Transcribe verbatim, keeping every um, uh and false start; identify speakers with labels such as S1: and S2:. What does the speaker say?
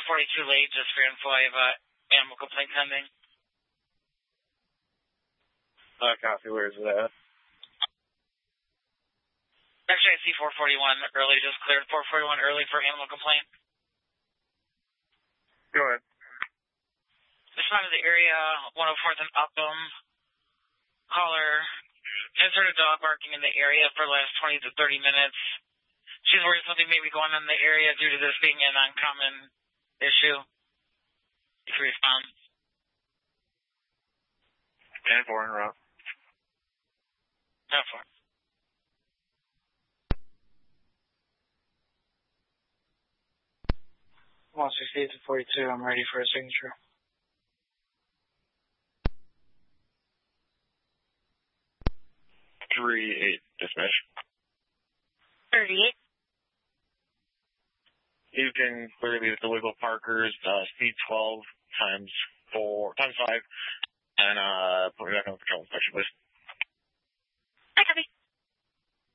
S1: four forty-two late, just for info. I have uh, animal complaint pending.
S2: Uh, copy. Where's that?
S1: Actually, I see four forty-one early, just cleared four forty-one early for animal complaint.
S2: Go ahead.
S1: Respond to the area, one oh fourth and Upham. Caller has heard a dog barking in the area for the last twenty to thirty minutes. She's worried something may be going on in the area due to this being an uncommon issue. You can respond.
S2: ten four en route.
S1: ten four. one sixty-eight to forty-two, I'm ready for a signature.
S2: three eight, dispatch.
S1: thirty-eight.
S2: You can clearly the illegal parkers, uh, speed twelve times four, times five, and, uh, put me back on the patrol inspection, please.